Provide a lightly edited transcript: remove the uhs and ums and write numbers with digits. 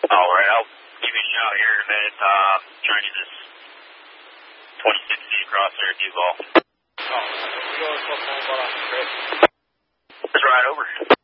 All right, I'll give you a shout here in a minute. Trying to get this 26 feet across there at Duval. Oh, we go to 12 about off the grid. Let's ride over.